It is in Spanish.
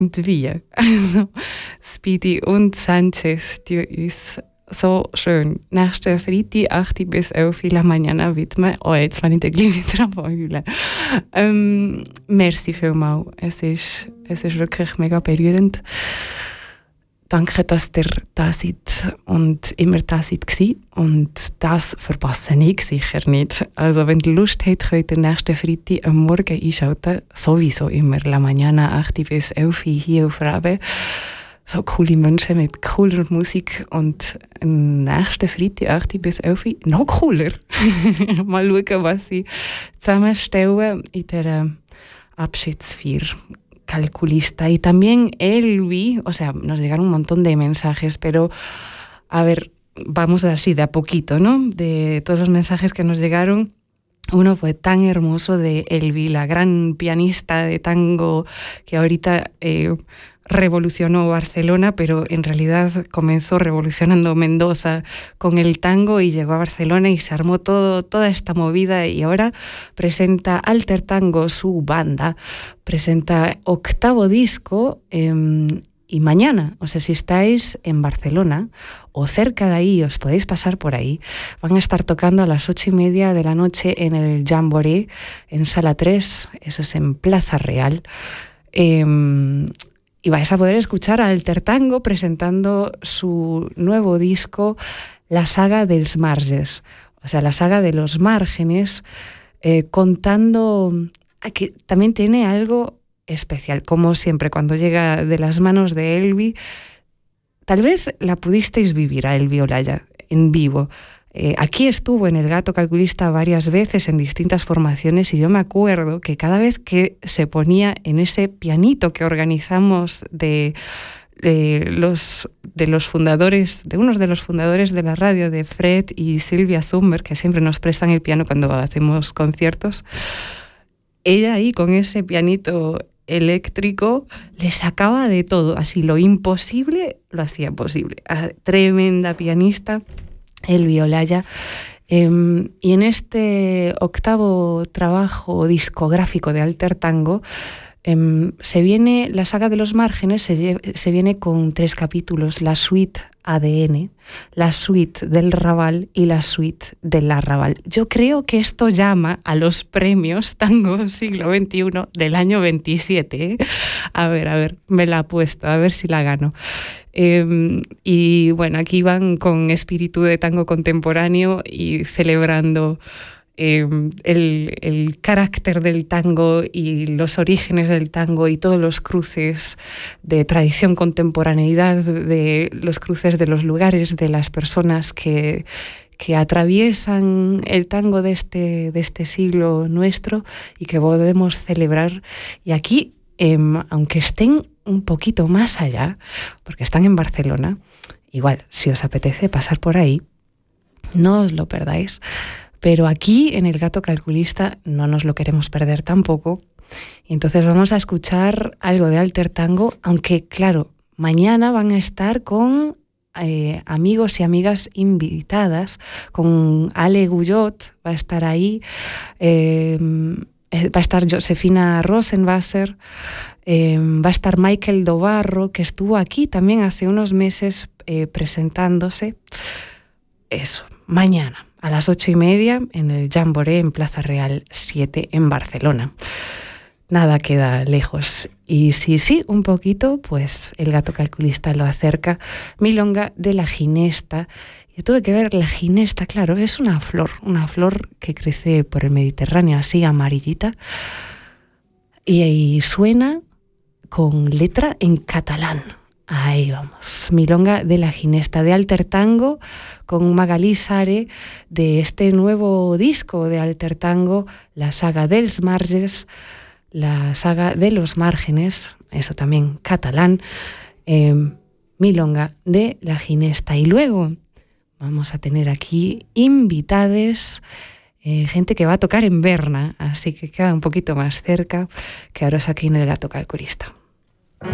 und wir, also Speedy und Sanchez, die uns so schön nächsten Freitag 8 bis 11 la mañana widmen. Oh, jetzt wenn ich den gleich wieder anfangen. Merci vielmals. Es ist wirklich mega berührend. Danke, dass ihr da seid und immer da seid gsi. Und das verpasse ich sicher nicht. Also wenn ihr Lust habt, könnt ihr nächsten Freitag am Morgen einschalten. Sowieso immer la mañana 8 bis 11 hier auf Rabe. So coole Menschen mit cooler Musik und nächsten Freitag 8 bis 11 noch cooler. Mal schauen, was sie zusammenstellen in der Abschiedsfeier Calculista. Y también Elvi, o sea, nos llegaron un montón de mensajes, pero a ver, vamos así de a poquito, ¿no? De todos los mensajes que nos llegaron. Uno fue tan hermoso de Elvi, la gran pianista de tango que ahorita revolucionó Barcelona, pero en realidad comenzó revolucionando Mendoza con el tango y llegó a Barcelona y se armó toda esta movida y ahora presenta Alter Tango, su banda, presenta 8º disco y mañana, o sea, si estáis en Barcelona o cerca de ahí, os podéis pasar por ahí, van a estar tocando a las 8:30 de la noche en el Jamboree, en Sala 3, eso es en Plaza Real. Y vais a poder escuchar a Alter Tango presentando su nuevo disco, La Saga dels Marges, o sea, la saga de los márgenes, contando que también tiene algo especial, como siempre, cuando llega de las manos de Elvi. Tal vez la pudisteis vivir a Elvi Olaya en vivo. Aquí estuvo en El Gato Calculista varias veces en distintas formaciones y yo me acuerdo que cada vez que se ponía en ese pianito que organizamos de los fundadores, de unos de los fundadores de la radio, de Fred y Silvia Zumber, que siempre nos prestan el piano cuando hacemos conciertos, ella ahí con ese pianito eléctrico le sacaba de todo, así lo imposible lo hacía posible. Tremenda pianista, Elvi Olaya. Y en este 8º trabajo discográfico de Alter Tango se viene la saga de los márgenes, se viene con 3 capítulos: la suite ADN, la suite del Raval y la suite del Arrabal. Yo creo que esto llama a los premios Tango Siglo XXI del año 27. A ver, me la apuesto, a ver si la gano. Y bueno, aquí van con espíritu de tango contemporáneo y celebrando el carácter del tango y los orígenes del tango y todos los cruces de tradición, contemporaneidad, de los cruces de los lugares, de las personas que atraviesan el tango de este siglo nuestro y que podemos celebrar. Y aquí, aunque estén un poquito más allá, porque están en Barcelona, igual, si os apetece pasar por ahí, no os lo perdáis. Pero aquí, en El Gato Calculista, no nos lo queremos perder tampoco. Y entonces vamos a escuchar algo de Alter Tango, aunque, claro, mañana van a estar con amigos y amigas invitadas, con Ale Guyot, va a estar ahí, va a estar Josefina Rosenwasser, va a estar Michael Dobarro, que estuvo aquí también hace unos meses presentándose. Eso, mañana a las 8:30 en el Jamboree en Plaza Real 7 en Barcelona. Nada queda lejos. Y sí, un poquito, pues El Gato Calculista lo acerca. Milonga de la Ginesta. Yo tuve que ver la ginesta, claro, es una flor que crece por el Mediterráneo, así amarillita. Y suena con letra en catalán. Ahí vamos, Milonga de la Ginesta, de Alter Tango, con Magalí Sare, de este nuevo disco de Alter Tango, la saga dels marges, la saga de los márgenes, eso también catalán, Milonga de la Ginesta. Y luego vamos a tener aquí invitades, gente que va a tocar en Berna, así que queda un poquito más cerca, quedaros aquí en El Gato Calculista.